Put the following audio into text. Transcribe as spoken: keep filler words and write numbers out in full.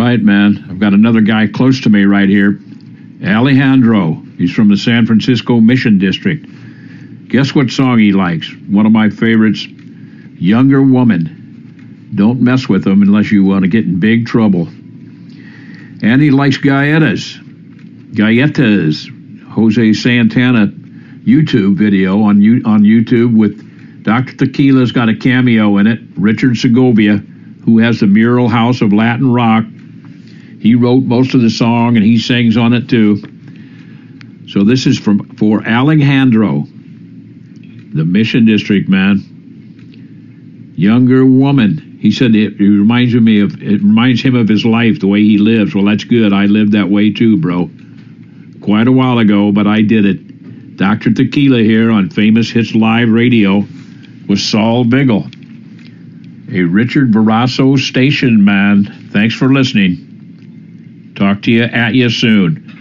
right, man. I've got another guy close to me right here. Alejandro. He's from the San Francisco Mission District. Guess what song he likes? One of my favorites, Younger Woman. Don't mess with him unless you want to get in big trouble. And he likes Galletas. Galletas. Jose Santana YouTube video on you on YouTube with Doctor Tequila's got a cameo in it. Richard Segovia, who has the Mural House of Latin Rock. He wrote most of the song and he sings on it too. So this is from for Alejandro, the Mission District, man. Younger Woman. He said it, it reminds me of it reminds him of his life, the way he lives. Well, that's good. I lived that way too, bro. Quite a while ago, but I did it. Doctor Tequila here on Famous Hits Live Radio with Saul Biggle, a Richard Barrasso station man. Thanks for listening. Talk to you at you soon.